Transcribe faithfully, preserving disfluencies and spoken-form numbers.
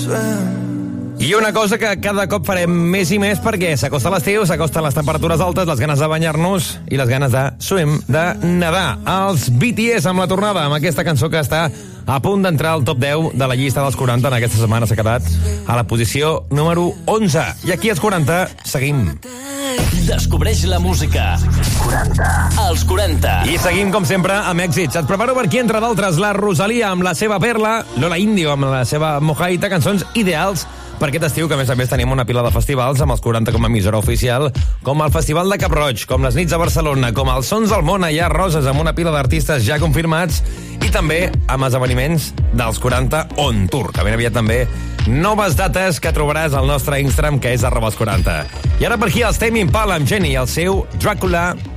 I una cosa que cada cop farem més i més perquè s'acosta l'estiu, s'acosten les temperatures altes, les ganes de banyar-nos i les ganes de swim, de nedar. Els B T S amb la tornada, amb aquesta cançó que està a punt d'entrar al top deu de la llista dels quaranta. En aquesta setmana s'ha quedat a la posició número onze. I aquí als quaranta seguim. Descobreix la música. quaranta. Els quaranta. I seguim, com sempre, amb èxits. Et preparo per aquí, entre d'altres, la Rosalia amb la seva Perla, Lola Índio amb la seva Mojadita, cançons ideals per aquest estiu, que a més a més tenim una pila de festivals amb els quaranta com a emissora oficial, com el Festival de Cap-roig, com les nits de Barcelona, com els Sons del Món, allà a Roses, amb una pila d'artistes ja confirmats, i també amb esdeveniments dels quaranta on tour, que ben aviat també noves dates que trobaràs al nostre Instagram, que és arroba els quaranta. I ara per aquí els Tame Impala amb Jenny, el seu Dràcula